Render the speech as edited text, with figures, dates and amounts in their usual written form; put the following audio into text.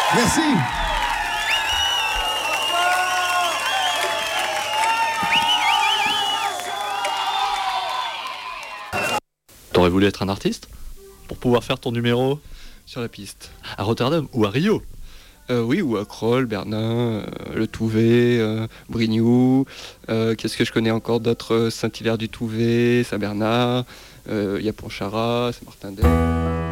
Merci. T'aurais voulu être un artiste pour pouvoir faire ton numéro Sur la piste. à Rotterdam ou à Rio? Oui, ou à Kroll, Bernin, Le Touvet, Brignoux. Qu'est-ce que je connais encore d'autres? Saint-Hilaire du Touvet, Saint-Bernard, il y a Pontcharrat, Saint-Martin-d'Aix.